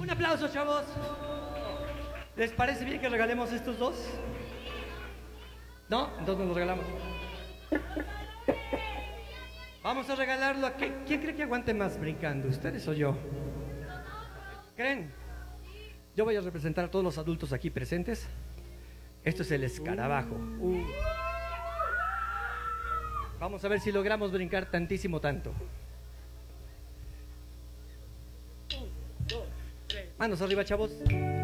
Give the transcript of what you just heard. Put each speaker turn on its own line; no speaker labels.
Un aplauso, chavos. ¿Les parece bien que regalemos estos dos? ¿No? Entonces nos los regalamos. Vamos a regalarlo a... ¿Quién cree que aguante más brincando? ¿Ustedes o yo? ¿Creen? Yo voy a representar a todos los adultos aquí presentes. Esto es el escarabajo. Vamos a ver si logramos brincar tantísimo tanto. Manos arriba, chavos.